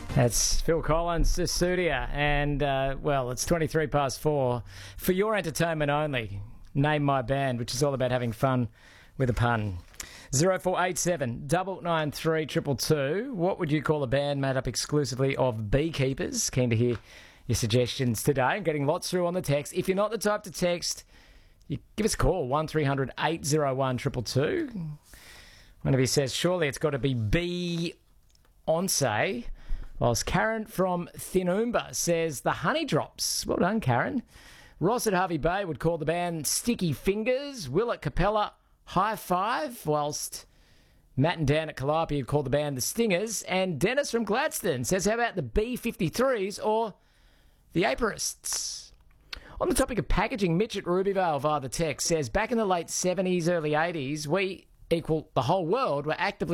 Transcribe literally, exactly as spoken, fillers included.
That's Phil Collins, Susudia, and, uh, well, it's twenty-three past four. For your entertainment only, Name My Band, which is all about having fun with a pun. zero four eight seven, nine nine three, two two two. What would you call a band made up exclusively of beekeepers? Keen to hear your suggestions today. I'm getting lots through on the text. If you're not the type to text, you give us a call, one three hundred, eight oh one, two two two. One of you says, surely it's got to be Beyonce. Whilst Karen from Thinumba says the Honey Drops. Well done, Karen. Ross at Harvey Bay would call the band Sticky Fingers. Will at Capella, High Five. Whilst Matt and Dan at Calliope would call the band the Stingers. And Dennis from Gladstone says, how about the B fifty-threes or the Aperists? On the topic of packaging, Mitch at Rubyvale via the text says, back in the late seventies, early eighties, we, equal the whole world, were actively